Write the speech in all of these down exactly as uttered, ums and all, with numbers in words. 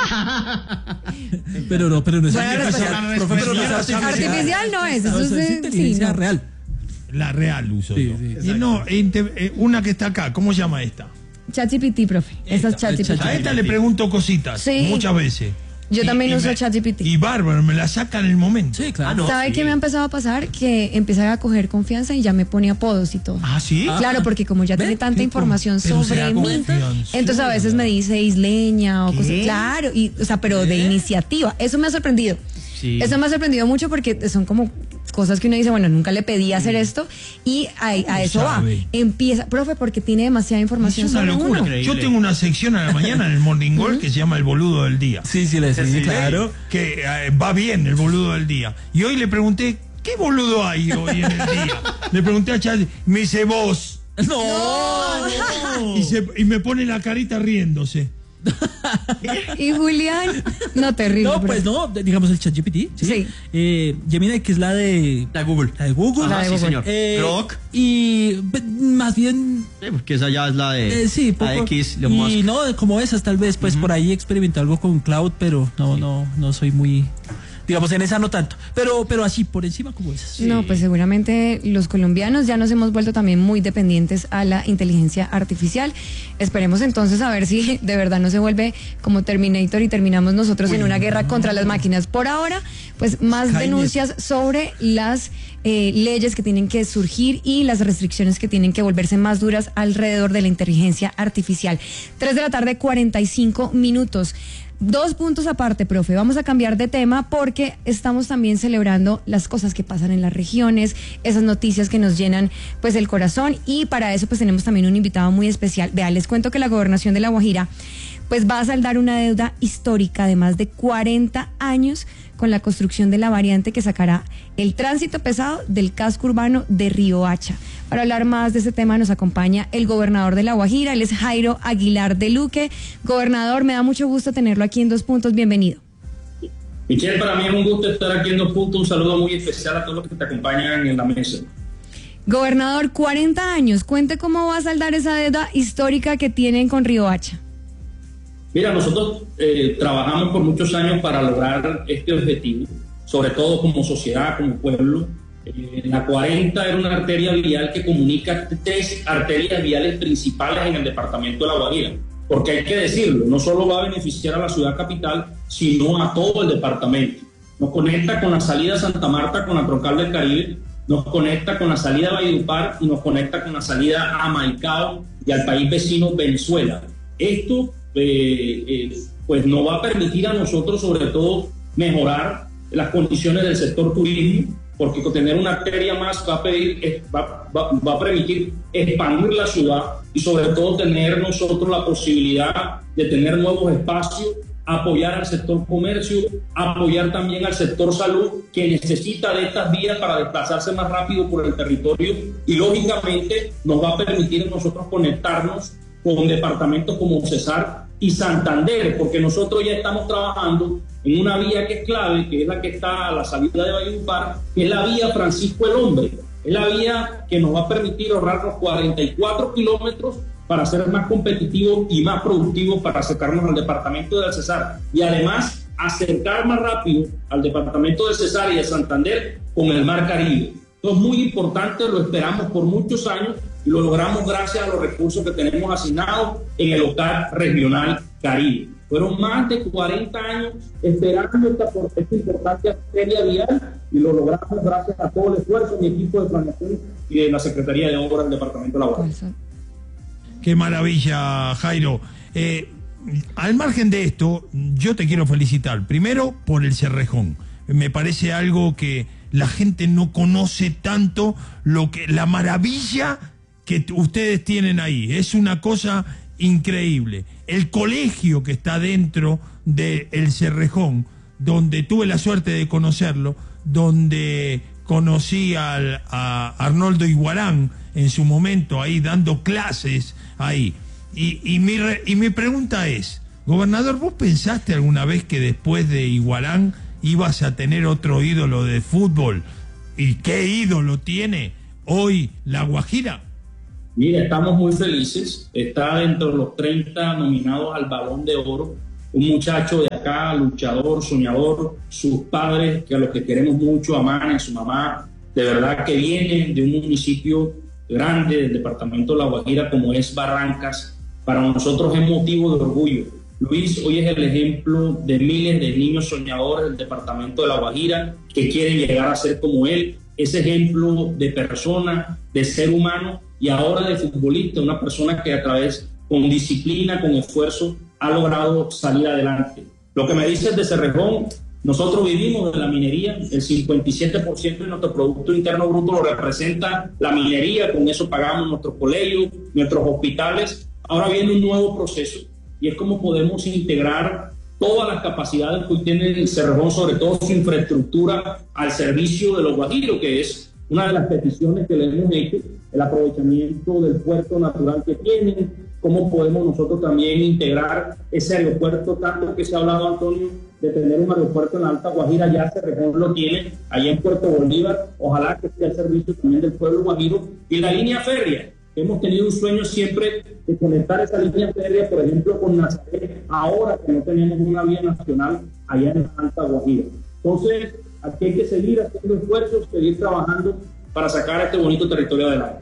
Pero no, pero no es Bueno, artificial. pues, Profe, pero no es artificial. Artificial no es, eso No, es, es sí, inteligencia no. real. La real uso Sí, yo. sí. Y no, inte- eh, una que está acá, ¿cómo se llama esta? ChatGPT, profe. Esa es Esta, ChatGPT. A esta le pregunto cositas, Sí. muchas veces. Yo Y- también y uso me- ChatGPT. Y bárbaro, me la saca en el momento. Sí, claro. Ah, no. ¿Sabe sí. qué me ha empezado a pasar? Que empezaba a coger confianza y ya me pone apodos y todo. Ah, ¿sí? Ah. Claro, porque como ya ¿Ve? tiene tanta Qué información con- pero se sobre da mí, confianza. entonces a veces me dice isleña o ¿Qué? cosas. Claro, y, o sea, pero de iniciativa. Eso me ha sorprendido. Sí. Eso me ha sorprendido mucho porque son como cosas que uno dice, bueno, nunca le pedí hacer esto y a, a eso va. sabe. Empieza, profe, porque tiene demasiada información Es una sobre locura. uno. Increíble. Yo tengo una sección a la mañana en el Morning Gold que se llama El Boludo del Día. Sí, sí, le sí, Sí, claro. Que eh, va bien el boludo del día. Y hoy le pregunté, ¿qué boludo hay hoy en el día? Le pregunté a Chad, me dice vos. No. Y, se- y me pone la carita riéndose. Y Julián, no te ríes. No, profe. pues no, digamos el ChatGPT. Sí. Sí. Eh, Gemini, que es la de. La Google. La de Google. Ajá, La de sí, Google. señor. Eh, Grok. Y pues, más bien. Sí, porque esa ya es la de Eh, sí, poco, la X, y Elon Musk. no como esas tal vez, pues por ahí experimenté algo con Cloud, pero no, no, no soy muy, digamos en esa no tanto, pero, pero así por encima como esas. No, pues seguramente los colombianos ya nos hemos vuelto también muy dependientes a la inteligencia artificial. Esperemos entonces a ver si de verdad no se vuelve como Terminator y terminamos nosotros en una guerra contra las máquinas. Por ahora, pues más Skynet. denuncias sobre las eh, leyes que tienen que surgir y las restricciones que tienen que volverse más duras alrededor de la inteligencia artificial. Tres de la tarde, cuarenta y cinco minutos. Dos puntos aparte, profe. Vamos a cambiar de tema porque estamos también celebrando las cosas que pasan en las regiones, esas noticias que nos llenan pues el corazón y para eso pues tenemos también un invitado muy especial. Vea, les cuento que la gobernación de La Guajira pues va a saldar una deuda histórica de más de cuarenta años con la construcción de la variante que sacará el tránsito pesado del casco urbano de Riohacha. Para hablar más de ese tema nos acompaña el gobernador de La Guajira, él es Jairo Aguilar de Luque. Gobernador, me da mucho gusto tenerlo aquí en Dos Puntos, bienvenido. Michelle, para mí es un gusto estar aquí en Dos Puntos. Un saludo muy especial a todos los que te acompañan en la mesa. Gobernador, cuarenta años, cuente cómo va a saldar esa deuda histórica que tienen con Riohacha. Mira, nosotros eh, trabajamos por muchos años para lograr este objetivo, sobre todo como sociedad, como pueblo. Eh, la cuarenta era una arteria vial que comunica tres arterias viales principales en el departamento de La Guajira. Porque hay que decirlo, no solo va a beneficiar a la ciudad capital, sino a todo el departamento. Nos conecta con la salida a Santa Marta, con la troncal del Caribe, nos conecta con la salida a Valledupar y nos conecta con la salida a Maicao y al país vecino Venezuela. Esto eh, eh, pues nos va a permitir a nosotros sobre todo mejorar las condiciones del sector turismo, porque con tener una arteria más va a, pedir, eh, va, va, va a permitir expandir la ciudad y sobre todo tener nosotros la posibilidad de tener nuevos espacios, apoyar al sector comercio, apoyar también al sector salud que necesita de estas vías para desplazarse más rápido por el territorio y lógicamente nos va a permitir a nosotros conectarnos con departamentos como Cesar y Santander, porque nosotros ya estamos trabajando en una vía que es clave, que es la que está a la salida de Valledupar, que es la vía Francisco el Hombre. Es la vía que nos va a permitir ahorrarnos cuarenta y cuatro kilómetros para ser más competitivos y más productivos para acercarnos al departamento del Cesar y además acercar más rápido al departamento del Cesar y de Santander con el Mar Caribe. Esto es muy importante, lo esperamos por muchos años y lo logramos gracias a los recursos que tenemos asignados en el O C A D regional Caribe. Fueron más de cuarenta años esperando esta, esta importante arteria vial y lo logramos gracias a todo el esfuerzo de mi equipo de planeación y de la Secretaría de Obras del Departamento de La Guajira. Qué maravilla, Jairo. Eh, al margen de esto, yo te quiero felicitar. Primero, por el Cerrejón. Me parece algo que la gente no conoce tanto, lo que la maravilla que t- ustedes tienen ahí. Es una cosa increíble. El colegio que está dentro del Cerrejón, donde tuve la suerte de conocerlo, donde conocí al, a Arnoldo Iguarán en su momento ahí dando clases ahí. Y, y, mi, re, y mi pregunta es, gobernador, ¿vos pensaste alguna vez que después de Iguarán ibas a tener otro ídolo de fútbol? ¿Y qué ídolo tiene hoy La Guajira? Mira, estamos muy felices. Está dentro de los treinta nominados al Balón de Oro un muchacho de acá, luchador, soñador, sus padres, que a los que queremos mucho, a Mane, su mamá, de verdad que viene de un municipio grande del departamento de La Guajira como es Barrancas. Para nosotros es motivo de orgullo. Luis hoy es el ejemplo de miles de niños soñadores del departamento de La Guajira que quieren llegar a ser como él, ese ejemplo de persona, de ser humano y ahora de futbolista, una persona que a través, con disciplina, con esfuerzo, ha logrado salir adelante. Lo que me dices de Cerrejón, nosotros vivimos de la minería, el cincuenta y siete por ciento de nuestro Producto Interno Bruto lo representa la minería, con eso pagamos nuestros colegios, nuestros hospitales. Ahora viene un nuevo proceso y es cómo podemos integrar todas las capacidades que hoy tiene el Cerrejón, sobre todo su infraestructura, al servicio de los guajiros, que es una de las peticiones que le hemos hecho, el aprovechamiento del puerto natural que tienen, cómo podemos nosotros también integrar ese aeropuerto, tanto que se ha hablado, Antonio, de tener un aeropuerto en la Alta Guajira, ya Cerrejón lo tiene, allá en Puerto Bolívar, ojalá que sea el servicio también del pueblo guajiro, y la línea férrea. Hemos tenido un sueño siempre de conectar esa línea férrea, por ejemplo, con Nazaret, ahora que no tenemos una vía nacional allá en la Alta Guajira. Entonces, aquí hay que seguir haciendo esfuerzos, seguir trabajando para sacar este bonito territorio adelante.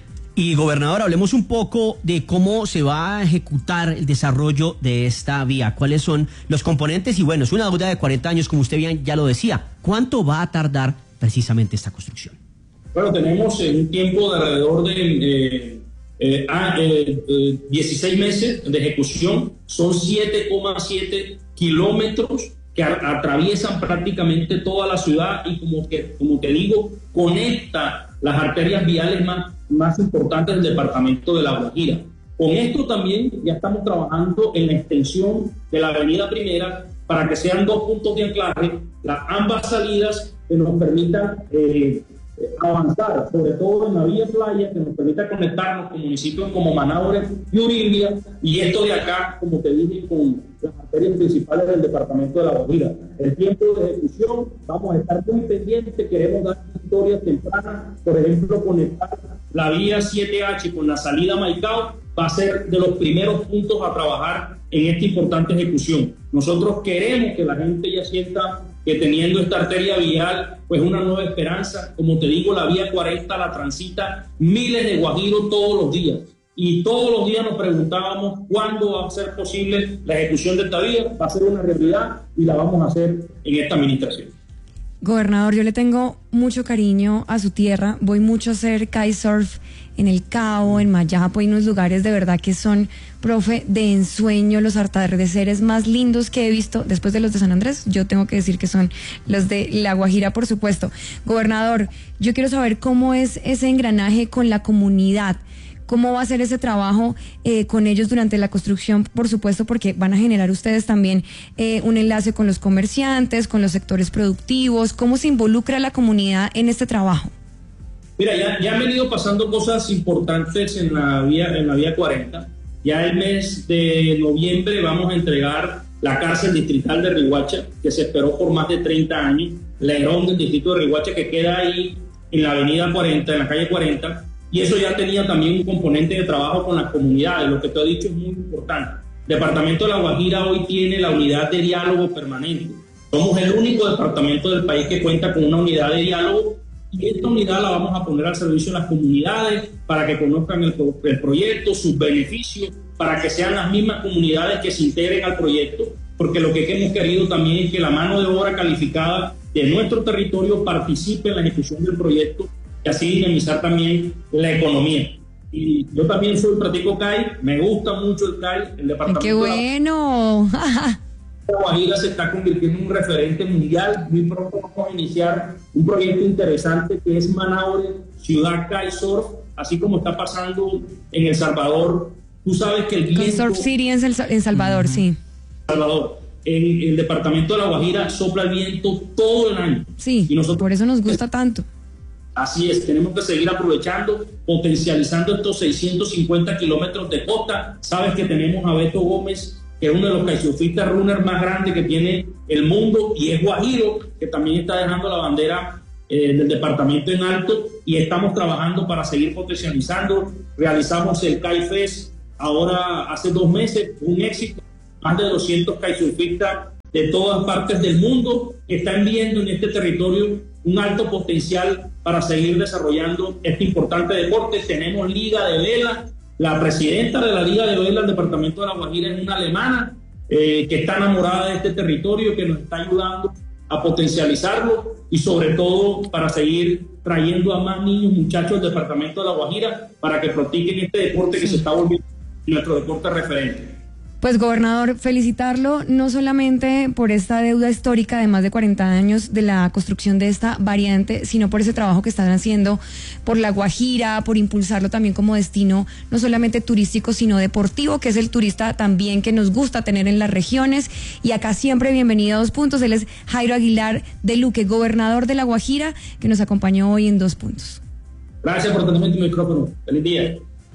Y gobernador, hablemos un poco de cómo se va a ejecutar el desarrollo de esta vía, cuáles son los componentes y bueno, es una deuda de cuarenta años, como usted bien ya lo decía. ¿Cuánto va a tardar precisamente esta construcción? Bueno, tenemos un tiempo de alrededor de eh, eh, eh, eh, dieciséis meses de ejecución, son siete coma siete kilómetros que a, atraviesan prácticamente toda la ciudad y como que, como te digo, conecta las arterias viales más, más importantes del departamento de La Guajira. Con esto también ya estamos trabajando en la extensión de la avenida Primera para que sean dos puntos de anclaje, las ambas salidas que nos permitan eh, avanzar, sobre todo en la vía playa, que nos permita conectarnos con municipios como Manaure y Uribe, y esto de acá, como te dije, con las arterias principales del departamento de La Guajira. El tiempo de ejecución, vamos a estar muy pendientes, queremos dar historias tempranas, por ejemplo, conectar la vía siete H con la salida a Maicao, va a ser de los primeros puntos a trabajar en esta importante ejecución. Nosotros queremos que la gente ya sienta que teniendo esta arteria vial, pues una nueva esperanza. Como te digo, la vía cuarenta la transita miles de guajiros todos los días. Y todos los días nos preguntábamos cuándo va a ser posible la ejecución de esta vía. Va a ser una realidad y la vamos a hacer en esta administración. Gobernador, yo le tengo mucho cariño a su tierra. Voy mucho a hacer kitesurf en el Cabo, en Mayapo, y unos lugares de verdad que son, profe, de ensueño, los atardeceres más lindos que he visto después de los de San Andrés. Yo tengo que decir que son los de La Guajira, por supuesto. Gobernador, yo quiero saber cómo es ese engranaje con la comunidad. ¿Cómo va a ser ese trabajo eh, con ellos durante la construcción? Por supuesto, porque van a generar ustedes también eh, un enlace con los comerciantes, con los sectores productivos. ¿Cómo se involucra la comunidad en este trabajo? Mira, ya, ya han venido pasando cosas importantes en la vía, en la vía cuarenta. Ya el mes de noviembre vamos a entregar la cárcel distrital de Riohacha, que se esperó por más de treinta años, la Herón del distrito de Riohacha, que queda ahí en la avenida cuarenta, en la calle cuarenta. Y eso ya tenía también un componente de trabajo con las comunidades, lo que te he dicho es muy importante. El departamento de La Guajira hoy tiene la unidad de diálogo permanente. Somos el único departamento del país que cuenta con una unidad de diálogo y esta unidad la vamos a poner al servicio de las comunidades para que conozcan el, el proyecto, sus beneficios, para que sean las mismas comunidades que se integren al proyecto, porque lo que hemos querido también es que la mano de obra calificada de nuestro territorio participe en la ejecución del proyecto y así dinamizar también la economía. Y yo también soy practico C A I, me gusta mucho el C A I, el departamento. ¡Qué bueno! La Guajira se está convirtiendo en un referente mundial. Muy pronto vamos a iniciar un proyecto interesante que es Manaure, ciudad kitesurf, así como está pasando en El Salvador. Tú sabes que el viento... Con Surf City en, El, en Salvador, uh-huh. sí. Salvador. En el departamento de La Guajira sopla el viento todo el año. Sí, y nosotros, por eso nos gusta tanto. Así es, tenemos que seguir aprovechando, potencializando estos seiscientos cincuenta kilómetros de costa. Sabes que tenemos a Beto Gómez, que es uno de los kitesurfistas runner más grandes que tiene el mundo, y es guajiro, que también está dejando la bandera eh, del departamento en alto, y estamos trabajando para seguir potencializando. Realizamos el Kite Fest ahora hace dos meses, un éxito. más de doscientos kitesurfistas de todas partes del mundo que están viendo en este territorio un alto potencial para seguir desarrollando este importante deporte. Tenemos liga de vela, la presidenta de la liga de vela del departamento de La Guajira es una alemana eh, que está enamorada de este territorio, que nos está ayudando a potencializarlo y sobre todo para seguir trayendo a más niños, muchachos del departamento de La Guajira para que practiquen este deporte que se está volviendo nuestro deporte referente. Pues, gobernador, felicitarlo no solamente por esta deuda histórica de más de cuarenta años de la construcción de esta variante, sino por ese trabajo que están haciendo por La Guajira, por impulsarlo también como destino no solamente turístico, sino deportivo, que es el turista también que nos gusta tener en las regiones. Y acá siempre bienvenido a Dos Puntos. Él es Jairo Aguilar de Luque, gobernador de La Guajira, que nos acompañó hoy en Dos Puntos. Gracias por tenerme tu micrófono. Feliz día.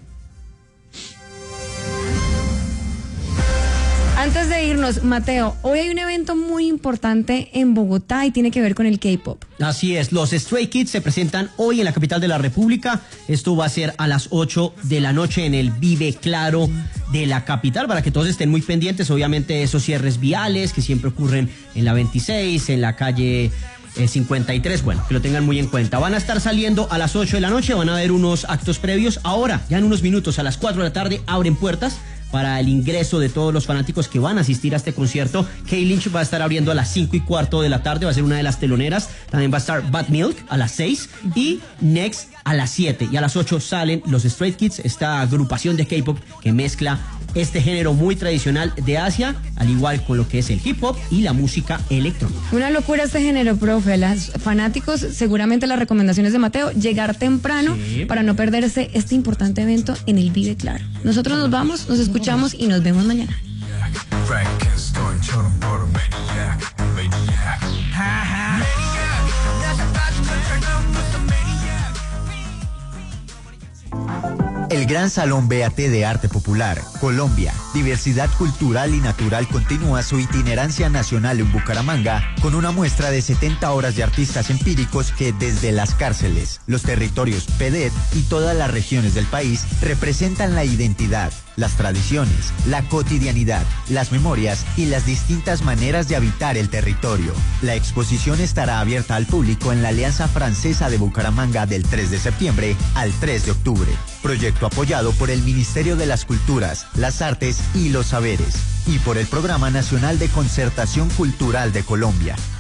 Antes de irnos, Mateo, hoy hay un evento muy importante en Bogotá y tiene que ver con el K-pop. Así es, los Stray Kids se presentan hoy en la capital de la República. Esto va a ser a las ocho de la noche en el Vive Claro de la capital, para que todos estén muy pendientes. Obviamente esos cierres viales que siempre ocurren en la veintiséis, en la calle eh, cincuenta y tres, bueno, que lo tengan muy en cuenta. Van a estar saliendo a las ocho de la noche, van a haber unos actos previos. Ahora, ya en unos minutos, a las cuatro de la tarde, abren puertas para el ingreso de todos los fanáticos que van a asistir a este concierto. K-Lynch va a estar abriendo a las cinco y cuarto de la tarde, va a ser una de las teloneras. También va a estar Bad Milk a las seis y Next a las siete. Y a las ocho salen los Stray Kids, esta agrupación de K-pop que mezcla este género muy tradicional de Asia, al igual con lo que es el hip hop y la música electrónica. Una locura este género, profe. Los fanáticos, seguramente las recomendaciones de Mateo, llegar temprano sí, para no perderse este importante evento en el Vive Claro. Nosotros nos vamos, nos escuchamos y nos vemos mañana. El Gran Salón B A T de Arte Popular, Colombia, Diversidad Cultural y Natural continúa su itinerancia nacional en Bucaramanga con una muestra de setenta horas de artistas empíricos que desde las cárceles, los territorios P D E T y todas las regiones del país representan la identidad, las tradiciones, la cotidianidad, las memorias y las distintas maneras de habitar el territorio. La exposición estará abierta al público en la Alianza Francesa de Bucaramanga del tres de septiembre al tres de octubre. Proyecto apoyado por el Ministerio de las Culturas, las Artes y los Saberes y por el Programa Nacional de Concertación Cultural de Colombia.